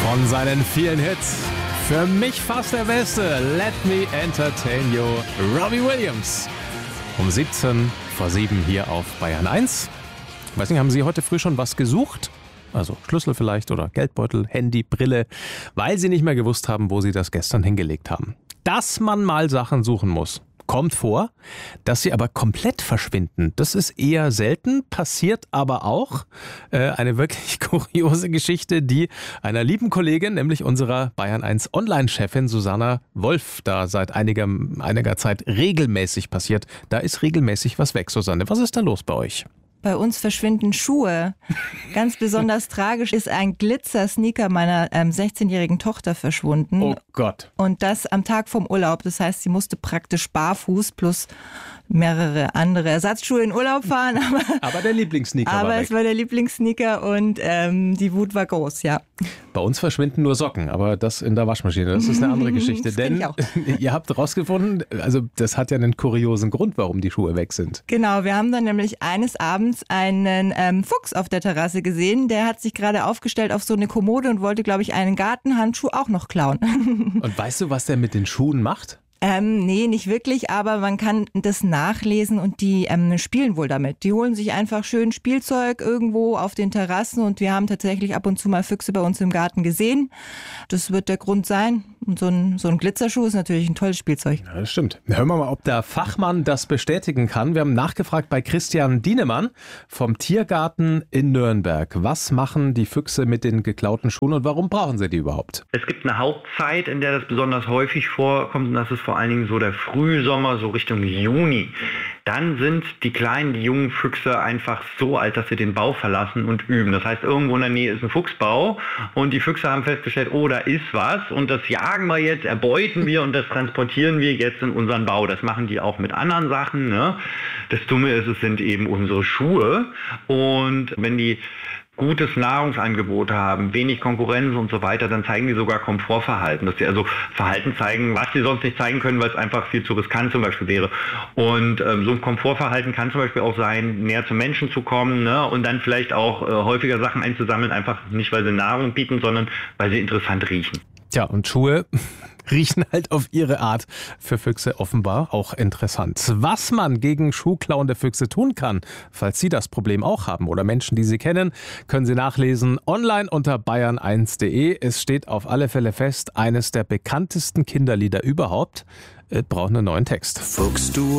Von seinen vielen Hits, für mich fast der beste, Let Me Entertain You, Robbie Williams. Um 17 vor 7 hier auf Bayern 1. Ich weiß nicht, haben Sie heute früh schon was gesucht? Also Schlüssel vielleicht oder Geldbeutel, Handy, Brille, weil Sie nicht mehr gewusst haben, wo Sie das gestern hingelegt haben. Dass man mal Sachen suchen muss. Kommt vor, dass sie aber komplett verschwinden. Das ist eher selten, passiert aber auch. Eine wirklich kuriose Geschichte, die einer lieben Kollegin, nämlich unserer Bayern 1 Online-Chefin Susanna Wolf, da seit einiger Zeit regelmäßig passiert. Da ist regelmäßig was weg. Susanne, was ist da los bei euch? Bei uns verschwinden Schuhe. Ganz besonders tragisch ist ein Glitzer-Sneaker meiner 16-jährigen Tochter verschwunden. Oh Gott. Und das am Tag vom Urlaub. Das heißt, sie musste praktisch barfuß plus mehrere andere Ersatzschuhe in Urlaub fahren. Aber der Lieblingssneaker war weg. Aber es war der Lieblingssneaker und die Wut war groß, ja. Bei uns verschwinden nur Socken, aber das in der Waschmaschine, das ist eine andere Geschichte. Denn ihr habt rausgefunden, also das hat ja einen kuriosen Grund, warum die Schuhe weg sind. Genau, wir haben dann nämlich eines Abends einen Fuchs auf der Terrasse gesehen. Der hat sich gerade aufgestellt auf so eine Kommode und wollte, glaube ich, einen Gartenhandschuh auch noch klauen. Und weißt du, was der mit den Schuhen macht? Nee, nicht wirklich, aber man kann das nachlesen und die spielen wohl damit. Die holen sich einfach schön Spielzeug irgendwo auf den Terrassen und wir haben tatsächlich ab und zu mal Füchse bei uns im Garten gesehen. Das wird der Grund sein. Und so ein Glitzerschuh ist natürlich ein tolles Spielzeug. Ja, das stimmt. Hören wir mal, ob der Fachmann das bestätigen kann. Wir haben nachgefragt bei Christian Dienemann vom Tiergarten in Nürnberg. Was machen die Füchse mit den geklauten Schuhen und warum brauchen sie die überhaupt? Es gibt eine Hauptzeit, in der das besonders häufig vorkommt und das ist vor allen Dingen so der Frühsommer, so Richtung Juni. Dann sind die jungen Füchse einfach so alt, dass sie den Bau verlassen und üben. Das heißt, irgendwo in der Nähe ist ein Fuchsbau und die Füchse haben festgestellt, oh, da ist was und das jagen wir jetzt, erbeuten wir und das transportieren wir jetzt in unseren Bau. Das machen die auch mit anderen Sachen, ne? Das Dumme ist, es sind eben unsere Schuhe und wenn die gutes Nahrungsangebot haben, wenig Konkurrenz und so weiter, dann zeigen die sogar Komfortverhalten, dass sie also Verhalten zeigen, was sie sonst nicht zeigen können, weil es einfach viel zu riskant zum Beispiel wäre. Und so ein Komfortverhalten kann zum Beispiel auch sein, näher zum Menschen zu kommen, ne? Und dann vielleicht auch häufiger Sachen einzusammeln, einfach nicht, weil sie Nahrung bieten, sondern weil sie interessant riechen. Tja, und Schuhe riechen halt auf ihre Art für Füchse offenbar auch interessant. Was man gegen schuhklauende Füchse tun kann, falls Sie das Problem auch haben oder Menschen, die Sie kennen, können Sie nachlesen online unter bayern1.de. Es steht auf alle Fälle fest, eines der bekanntesten Kinderlieder überhaupt braucht einen neuen Text. Fuchs, du